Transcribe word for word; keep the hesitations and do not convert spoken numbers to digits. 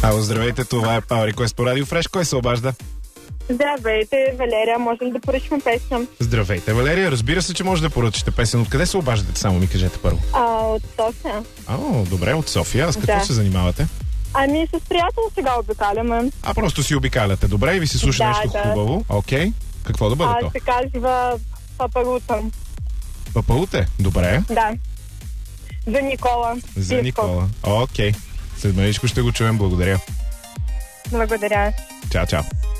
Ало, здравейте, това е Power Request по Радио Фреш. Кой се обажда? Здравейте, Валерия, можем да поръчаме песен? Здравейте, Валерия. Разбира се, че може да поръчате песен. Откъде се обаждате? Само ми кажете първо. А, от София. О, добре, от София. А с какво Да. се занимавате? Ами с приятел сега обикаляме. А, просто си обикаляте. Добре, и ви се слуша Да, нещо да. хубаво. Окей. Какво да бъде А, то? се казва Папарута. Папауте? Добре. Да. За Никола. За Пивко. Никола. Окей. След маличко ще го чуем. Благодаря. Благодаря. Чао, чао.